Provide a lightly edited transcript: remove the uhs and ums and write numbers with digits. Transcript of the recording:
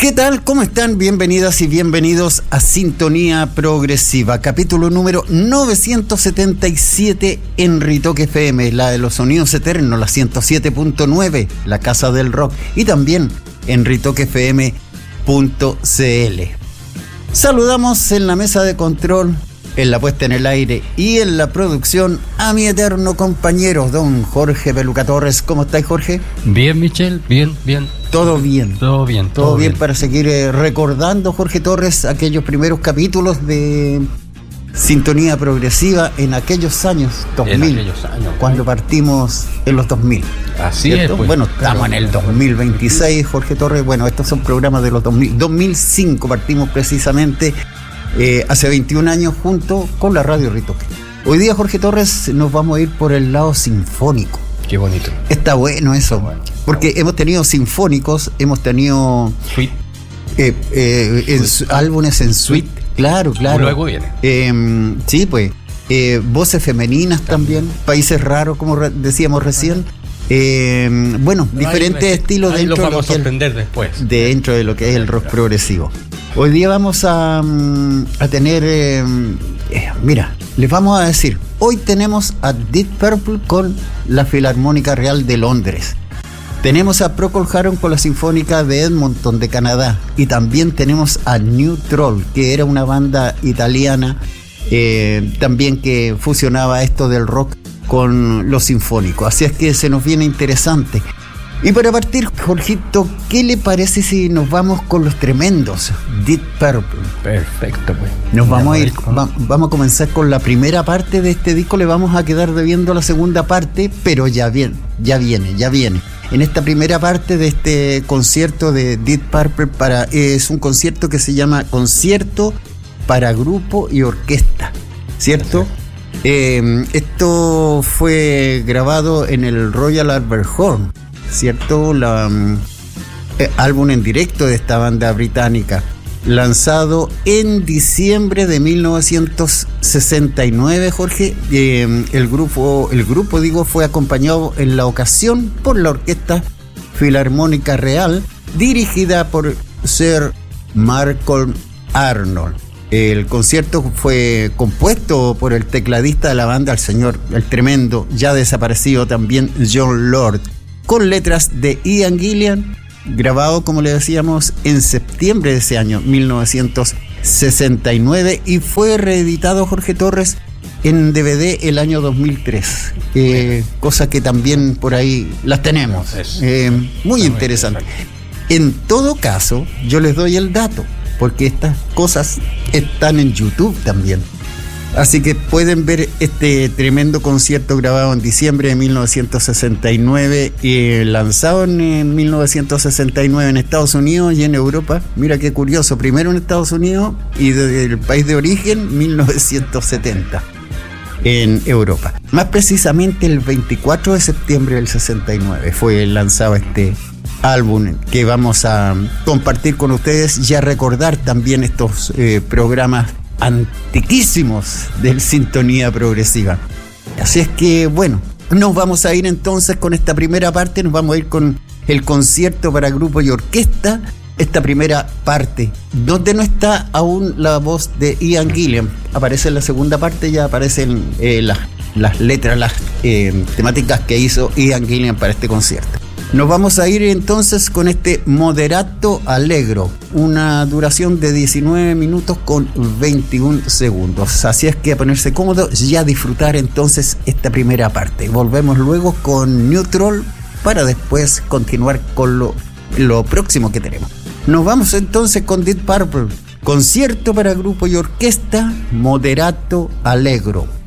¿Qué tal? ¿Cómo están? Bienvenidas y bienvenidos a Sintonía Progresiva, capítulo número 977 en Ritoque FM, la de los sonidos eternos, la 107.9, la casa del rock, y también en ritoquefm.cl. Saludamos en la mesa de control, en la puesta en el aire y en la producción a mi eterno compañero, don Jorge Peluca Torres. ¿Cómo estáis, Jorge? Bien, Michelle, bien. Todo bien. Todo bien Para seguir recordando, Jorge Torres, aquellos primeros capítulos de Sintonía Progresiva en aquellos años 2000, cuando partimos en los 2000. Así ¿cierto? es. Pues, bueno, estamos en el 2026, Jorge Torres. Bueno, estos son programas de los 2000. 2005 partimos precisamente hace 21 años junto con la Radio Ritoque. Hoy día, Jorge Torres, nos vamos a ir por el lado sinfónico. Qué bonito. Está bueno eso, porque hemos tenido sinfónicos, hemos tenido Suite. álbumes en suite, claro. Luego viene. Sí, pues, voces femeninas también, países raros, como decíamos recién. Bueno, diferentes estilos dentro lo vamos a sorprender después. Dentro de lo que es el rock progresivo. Hoy día vamos a tener, mira, les vamos a decir, hoy tenemos a Deep Purple con la Filarmónica Real de Londres. Tenemos a Procol Harum con la Sinfónica de Edmonton de Canadá. Y también tenemos a New Troll, que era una banda italiana también que fusionaba esto del rock con lo sinfónico. Así es que se nos viene interesante. Y para partir, Jorgito, ¿qué le parece si nos vamos con los tremendos Deep Purple? Perfecto, pues. Vamos a comenzar con la primera parte de este disco. Le vamos a quedar debiendo la segunda parte, pero ya viene. En esta primera parte de este concierto de Deep Purple es un concierto que se llama Concierto para Grupo y Orquesta, ¿cierto? Esto fue grabado en el Royal Albert Hall, ¿cierto? Álbum en directo de esta banda británica, lanzado en diciembre de 1969, Jorge. El grupo fue acompañado en la ocasión por la Orquesta Filarmónica Real, dirigida por Sir Malcolm Arnold. El concierto fue compuesto por el tecladista de la banda, el tremendo, ya desaparecido también, John Lord, con letras de Ian Gillan, grabado, como le decíamos, en septiembre de ese año, 1969, y fue reeditado, Jorge Torres, en DVD el año 2003, cosa que también por ahí las tenemos. Muy interesante. En todo caso, yo les doy el dato, porque estas cosas están en YouTube también. Así que pueden ver este tremendo concierto grabado en diciembre de 1969 y lanzado en 1969 en Estados Unidos y en Europa. Mira qué curioso, primero en Estados Unidos y desde el país de origen 1970 en Europa. Más precisamente el 24 de septiembre del 69 fue lanzado este álbum que vamos a compartir con ustedes y a recordar también estos programas antiquísimos de Sintonía Progresiva. Así es que, bueno, nos vamos a ir entonces con esta primera parte, nos vamos a ir con el concierto para grupo y orquesta, esta primera parte, donde no está aún la voz de Ian Gillan. Aparece en la segunda parte, ya aparecen las letras, las temáticas que hizo Ian Gillan para este concierto. Nos vamos a ir entonces con este Moderato Allegro, una duración de 19 minutos con 21 segundos. Así es que a ponerse cómodo y a disfrutar entonces esta primera parte. Volvemos luego con New Troll para después continuar con lo próximo que tenemos. Nos vamos entonces con Deep Purple, concierto para grupo y orquesta, Moderato Allegro.